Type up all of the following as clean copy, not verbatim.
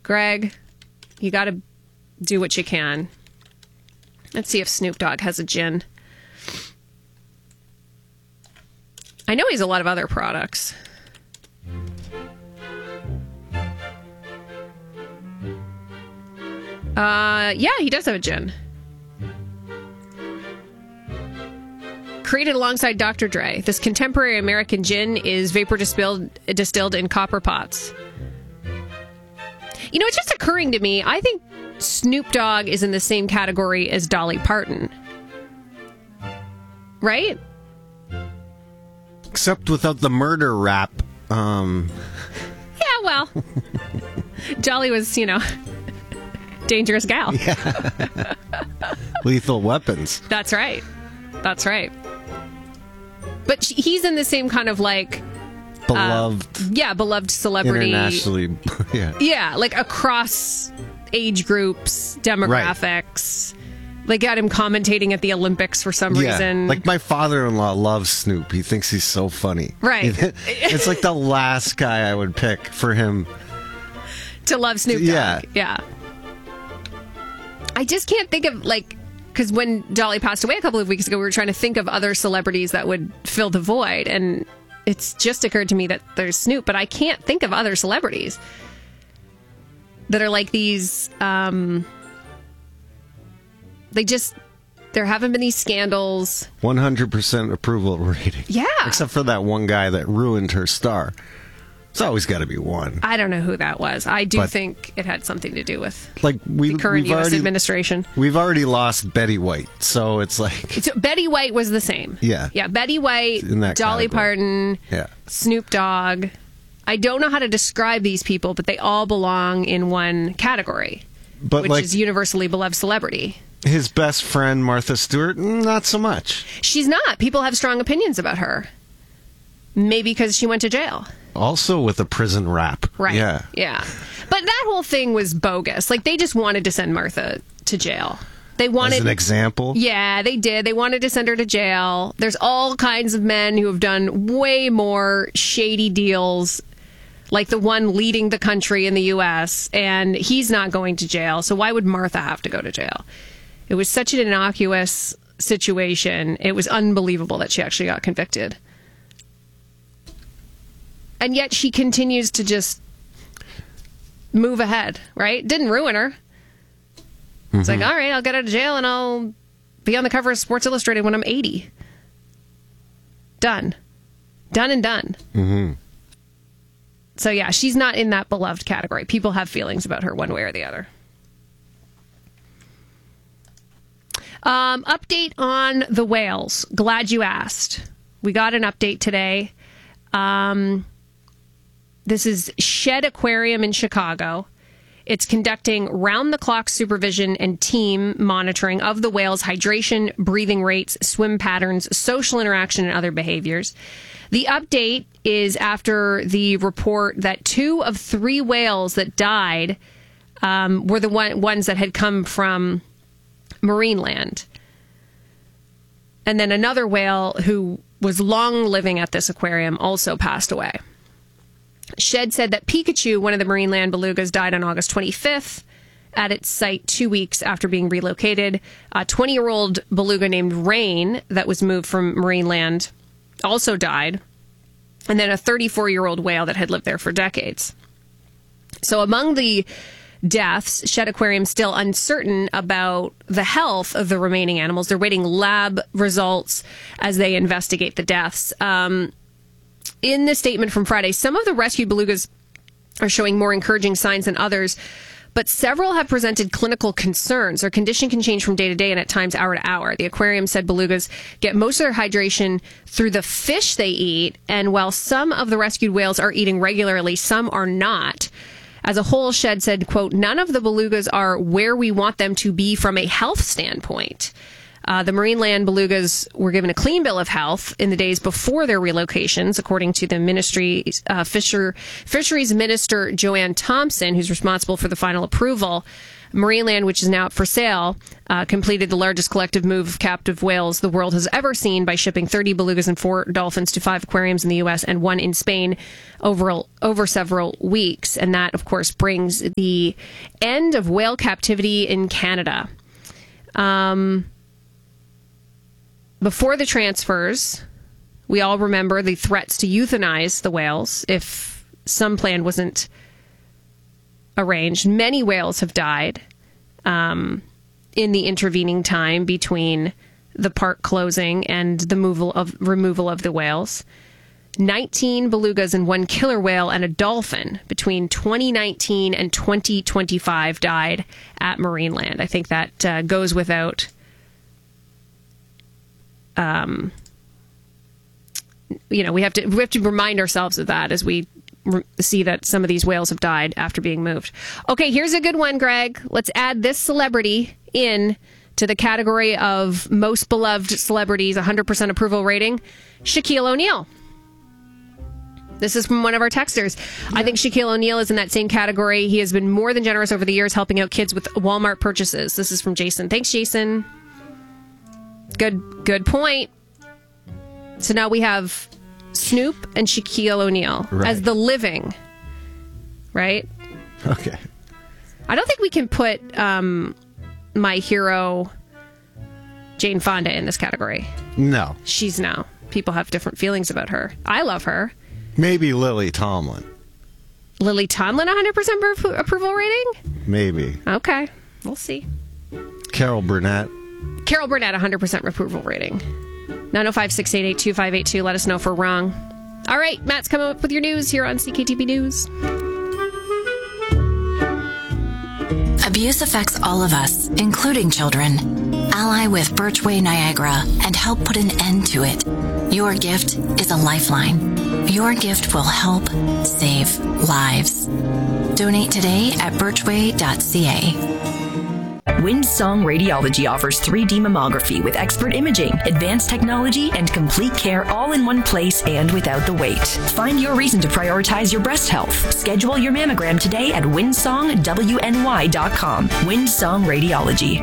Greg, you got to do what you can. Let's see if Snoop Dogg has a gin. I know he has a lot of other products. Yeah, he does have a gin. Created alongside Dr. Dre, this contemporary American gin is vapor distilled in copper pots. You know, it's just occurring to me, I think Snoop Dogg is in the same category as Dolly Parton. Right? Except without the murder rap. Yeah, well, Dolly was, dangerous gal. Yeah. Lethal weapons. That's right. That's right. But he's in the same kind of beloved. Beloved celebrity. Internationally. Yeah. Yeah, across age groups, demographics. Right. They got him commentating at the Olympics for some reason. My father-in-law loves Snoop. He thinks he's so funny. Right. It's the last guy I would pick for him. To love Snoop Dogg. Yeah. I just can't think of, because when Dolly passed away a couple of weeks ago, we were trying to think of other celebrities that would fill the void. And it's just occurred to me that there's Snoop, but I can't think of other celebrities that are like these... there haven't been these scandals. 100% approval rating. Yeah. Except for that one guy that ruined her star. It's always got to be one. I don't know who that was. I do think it had something to do with the current U.S. administration. We've already lost Betty White, so it's So Betty White was the same. Yeah. Yeah, Betty White, Dolly Parton, Snoop Dogg. I don't know how to describe these people, but they all belong in one category, which is universally beloved celebrity. His best friend, Martha Stewart, not so much. She's not. People have strong opinions about her. Maybe because she went to jail. Also with a prison rap. Right. Yeah. But that whole thing was bogus. They just wanted to send Martha to jail. They wanted... As an example? Yeah, they did. They wanted to send her to jail. There's all kinds of men who have done way more shady deals, like the one leading the country in the U.S., and he's not going to jail. So why would Martha have to go to jail? It was such an innocuous situation. It was unbelievable that she actually got convicted. And yet she continues to just move ahead, right? Didn't ruin her. It's all right, I'll get out of jail and I'll be on the cover of Sports Illustrated when I'm 80. Done. Done and done. Mm-hmm. So yeah, she's not in that beloved category. People have feelings about her one way or the other. Update on the whales. Glad you asked. We got an update today. This is Shed Aquarium in Chicago. It's conducting round-the-clock supervision and team monitoring of the whales' hydration, breathing rates, swim patterns, social interaction, and other behaviors. The update is after the report that 2 of 3 whales that died were the ones that had come from Marineland. And then another whale who was long living at this aquarium also passed away. Shed said that Pikachu, one of the Marineland belugas, died on August 25th at its site 2 weeks after being relocated. A 20-year-old beluga named Rain that was moved from Marineland also died. And then a 34-year-old whale that had lived there for decades. So among the deaths, Shed Aquarium still uncertain about the health of the remaining animals. They're waiting lab results as they investigate the deaths. In the statement from Friday, some of the rescued belugas are showing more encouraging signs than others, but several have presented clinical concerns. Their condition can change from day to day and at times hour to hour. The aquarium said belugas get most of their hydration through the fish they eat, and while some of the rescued whales are eating regularly, some are not. As a whole, Shed said, quote, none of the belugas are where we want them to be from a health standpoint. The Marineland belugas were given a clean bill of health in the days before their relocations, according to the ministry's Fisheries Minister Joanne Thompson, who's responsible for the final approval. Marineland, which is now up for sale, completed the largest collective move of captive whales the world has ever seen by shipping 30 belugas and 4 dolphins to 5 aquariums in the U.S. and 1 in Spain over several weeks. And that, of course, brings the end of whale captivity in Canada. Before the transfers, we all remember the threats to euthanize the whales if some plan wasn't arranged. Many whales have died in the intervening time between the park closing and the removal of the whales. 19 belugas and 1 killer whale and a dolphin between 2019 and 2025 died at Marineland. I think that goes without we have to remind ourselves of that as we see that some of these whales have died after being moved. Okay, here's a good one, Greg. Let's add this celebrity in to the category of most beloved celebrities, 100% approval rating. Shaquille O'Neal. This is from one of our texters. Yeah. I think Shaquille O'Neal is in that same category. He has been more than generous over the years, helping out kids with Walmart purchases. This is from Jason. Thanks, Jason. Good point. So now we have Snoop and Shaquille O'Neal as the living, right? Okay. I don't think we can put my hero Jane Fonda in this category. No. People have different feelings about her. I love her. Maybe Lily Tomlin. Lily Tomlin, 100% approval rating? Maybe. Okay. We'll see. Carol Burnett, 100% approval rating. 905-688-2582. Let us know if we're wrong. All right, Matt's coming up with your news here on CKTB News. Abuse affects all of us, including children. Ally with Birchway Niagara and help put an end to it. Your gift is a lifeline. Your gift will help save lives. Donate today at birchway.ca. Windsong Radiology offers 3D mammography with expert imaging, advanced technology, and complete care all in one place and without the wait. Find your reason to prioritize your breast health. Schedule your mammogram today at windsongwny.com. Windsong Radiology.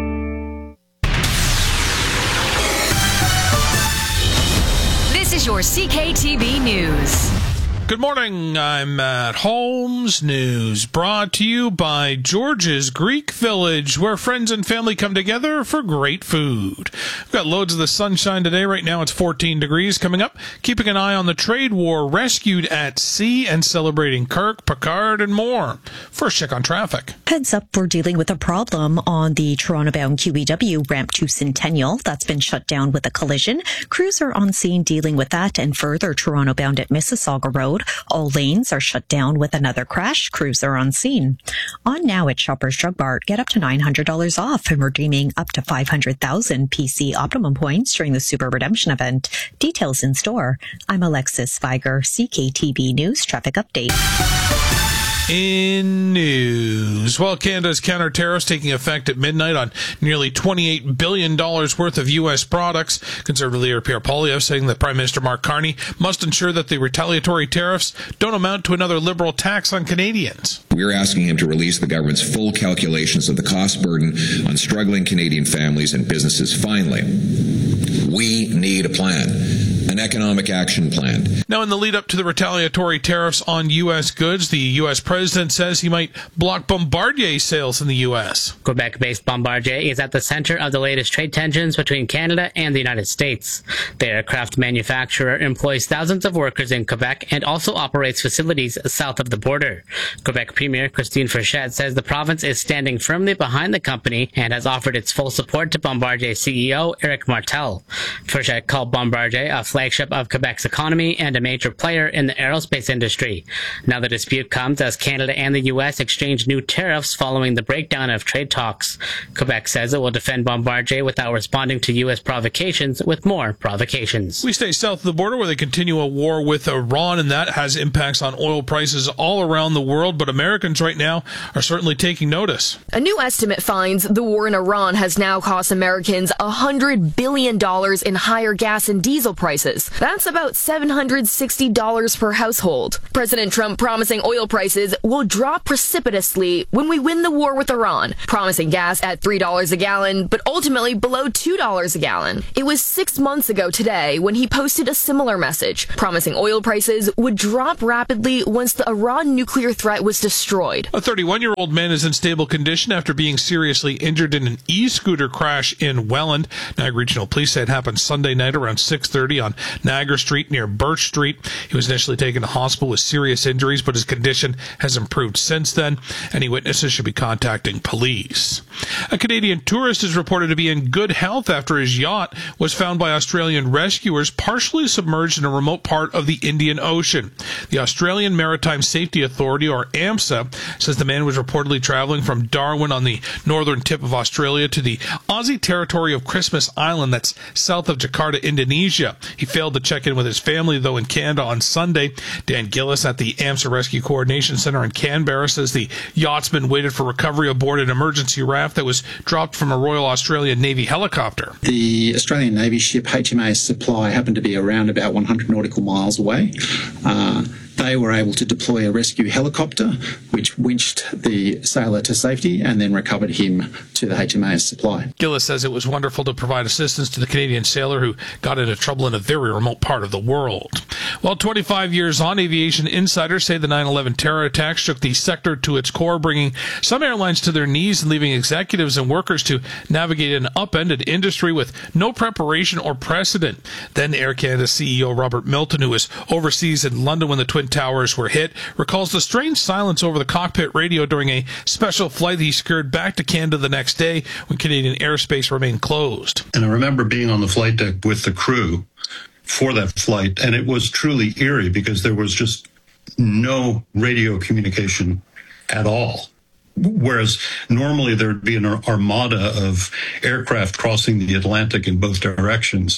This is your CKTB News. Good morning, I'm Matt Holmes. News brought to you by George's Greek Village, where friends and family come together for great food. We've got loads of the sunshine today. Right now it's 14 degrees. Coming up, keeping an eye on the trade war, rescued at sea, and celebrating Kirk, Picard, and more. First check on traffic. Heads up, we're dealing with a problem on the Toronto-bound QEW ramp to Centennial. That's been shut down with a collision. Crews are on scene dealing with that, and further Toronto-bound at Mississauga Road. All lanes are shut down with another crash. Crews are on scene. On now at Shoppers Drug Mart, get up to $900 off and redeeming up to 500,000 PC Optimum points during the Super Redemption event. Details in store. I'm Alexis Spiger, CKTB News Traffic Update. In news, Canada's counter tariffs taking effect at midnight on nearly $28 billion worth of U.S. products. Conservative leader Pierre Poilievre saying that Prime Minister Mark Carney must ensure that the retaliatory tariffs don't amount to another Liberal tax on Canadians. We're asking him to release the government's full calculations of the cost burden on struggling Canadian families and businesses. Finally, we need a plan. An economic action plan. Now, in the lead up to the retaliatory tariffs on U.S. goods, the U.S. president says he might block Bombardier sales in the U.S. Quebec-based Bombardier is at the center of the latest trade tensions between Canada and the United States. The aircraft manufacturer employs thousands of workers in Quebec and also operates facilities south of the border. Quebec Premier Christine Frechette says the province is standing firmly behind the company and has offered its full support to Bombardier CEO Eric Martel. Frechette called Bombardier a flagship of Quebec's economy and a major player in the aerospace industry. Now the dispute comes as Canada and the U.S. exchange new tariffs following the breakdown of trade talks. Quebec says it will defend Bombardier without responding to U.S. provocations with more provocations. We stay south of the border where they continue a war with Iran, and that has impacts on oil prices all around the world, but Americans right now are certainly taking notice. A new estimate finds the war in Iran has now cost Americans $100 billion in higher gas and diesel prices. That's about $760 per household. President Trump promising oil prices will drop precipitously when we win the war with Iran, promising gas at $3 a gallon, but ultimately below $2 a gallon. It was 6 months ago today when he posted a similar message, promising oil prices would drop rapidly once the Iran nuclear threat was destroyed. A 31-year-old man is in stable condition after being seriously injured in an e-scooter crash in Welland. Niagara Regional Police say it happened Sunday night around 6:30 on Niagara Street near Birch Street. He was initially taken to hospital with serious injuries, but his condition has improved since then. Any witnesses should be contacting police. A Canadian tourist is reported to be in good health after his yacht was found by Australian rescuers partially submerged in a remote part of the Indian Ocean. The Australian Maritime Safety Authority, or AMSA, says the man was reportedly traveling from Darwin on the northern tip of Australia to the Aussie territory of Christmas Island that's south of Jakarta, Indonesia. He failed to check in with his family, though, in Canada on Sunday. Dan Gillis at the AMSA Rescue Coordination Center in Canberra says the yachtsman waited for recovery aboard an emergency raft that was dropped from a Royal Australian Navy helicopter. The Australian Navy ship HMAS Supply happened to be around about 100 nautical miles away. They were able to deploy a rescue helicopter, which winched the sailor to safety and then recovered him to the HMAS Supply. Gillis says it was wonderful to provide assistance to the Canadian sailor who got into trouble in a very remote part of the world. Well, 25 years on, aviation insiders say the 9/11 terror attack shook the sector to its core, bringing some airlines to their knees and leaving executives and workers to navigate an upended industry with no preparation or precedent. Then Air Canada CEO Robert Milton, who was overseas in London when the Twin Towers were hit, recalls the strange silence over the cockpit radio during a special flight he secured back to Canada the next day when Canadian airspace remained closed. And I remember being on the flight deck with the crew for that flight, and it was truly eerie because there was just no radio communication at all. Whereas normally there would be an armada of aircraft crossing the Atlantic in both directions.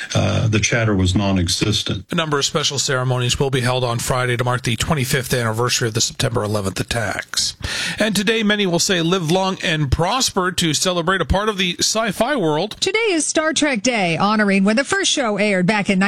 The chatter was non-existent. A number of special ceremonies will be held on Friday to mark the 25th anniversary of the September 11th attacks. And today, many will say live long and prosper to celebrate a part of the sci-fi world. Today is Star Trek Day, honoring when the first show aired back in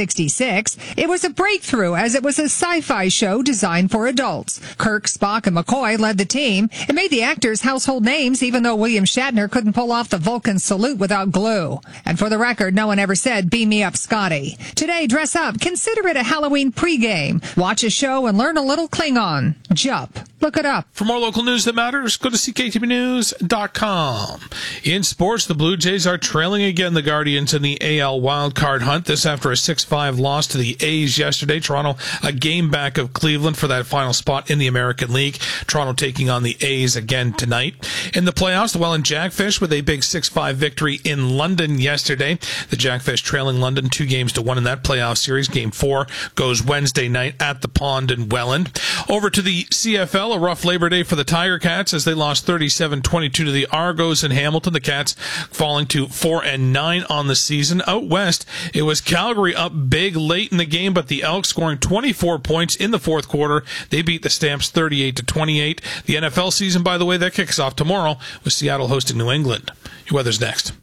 1966. It was a breakthrough as it was a sci-fi show designed for adults. Kirk, Spock, and McCoy led the team. It made the actors household names, even though William Shatner couldn't pull off the Vulcan salute without glue. And for the record, no one ever said, "Beam me up, Scotty." Today, dress up. Consider it a Halloween pregame. Watch a show and learn a little Klingon. Jup. Look it up. For more local news that matters, go to CKTVnews.com. In sports, the Blue Jays are trailing again the Guardians in the AL wildcard hunt. This after a 6-5 loss to the A's yesterday. Toronto a game back of Cleveland for that final spot in the American League. Toronto taking on the A's again tonight. In the playoffs, the Welland Jackfish with a big 6-5 victory in London yesterday. The Jackfish trailing London 2-1 in that playoff series. Game 4 goes Wednesday night at the Pond in Welland. Over to the CFL, a rough Labor Day for the Tiger Cats as they lost 37-22 to the Argos in Hamilton. The Cats falling to 4-9 on the season. Out west, it was Calgary up big late in the game, but the Elks scoring 24 points in the fourth quarter. They beat the Stamps 38-28. The NFL season, by the way, that kicks off tomorrow with Seattle hosting New England. Your weather's next.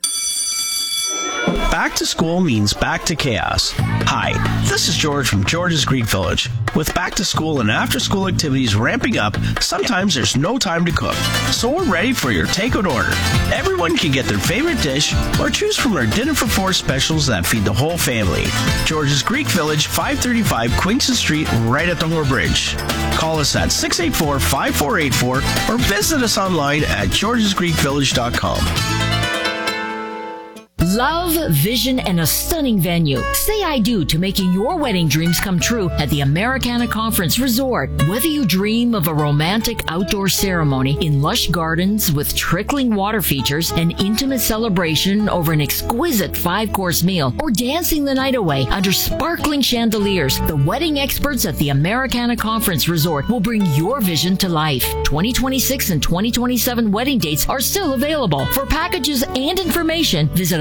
Back to school means back to chaos. Hi, this is George from George's Greek Village. With back to school and after school activities ramping up, sometimes there's no time to cook. So we're ready for your takeout order. Everyone can get their favorite dish or choose from our Dinner for Four specials that feed the whole family. George's Greek Village, 535 Queenston Street, right at Dunmore Bridge. Call us at 684-5484 or visit us online at georgesgreekvillage.com. Love, vision, and a stunning venue. Say I do to making your wedding dreams come true at the Americana Conference Resort. Whether you dream of a romantic outdoor ceremony in lush gardens with trickling water features, an intimate celebration over an exquisite 5-course meal, or dancing the night away under sparkling chandeliers, the wedding experts at the Americana Conference Resort will bring your vision to life. 2026 and 2027 wedding dates are still available. For packages and information, visit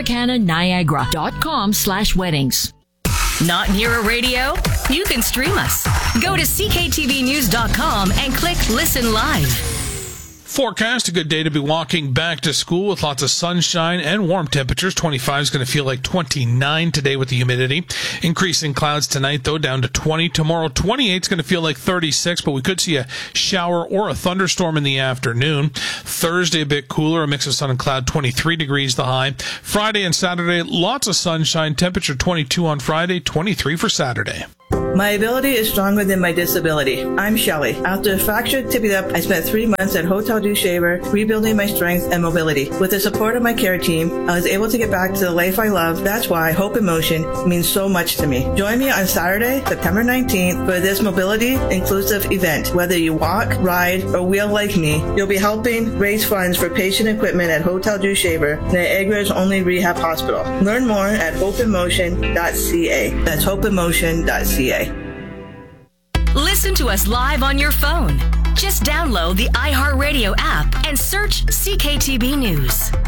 americananiagara.com/weddings. Not near a radio? You can stream us. Go to cktvnews.com and click Listen Live. Forecast, a good day to be walking back to school with lots of sunshine and warm temperatures. 25 is going to feel like 29 today with the humidity. Increasing clouds tonight, though, down to 20. Tomorrow, 28 is going to feel like 36, but we could see a shower or a thunderstorm in the afternoon. Thursday, a bit cooler, a mix of sun and cloud, 23 degrees the high. Friday and Saturday, lots of sunshine. Temperature 22 on Friday, 23 for Saturday. My ability is stronger than my disability. I'm Shelley. After a fractured tibia, I spent 3 months at Hotel du Shaver rebuilding my strength and mobility. With the support of my care team, I was able to get back to the life I love. That's why Hope in Motion means so much to me. Join me on Saturday, September 19th for this mobility inclusive event. Whether you walk, ride, or wheel like me, you'll be helping raise funds for patient equipment at Hotel du Shaver, Niagara's only rehab hospital. Learn more at hopeinmotion.ca. That's hopeinmotion.ca. Listen to us live on your phone. Just download the iHeartRadio app and search CKTB News.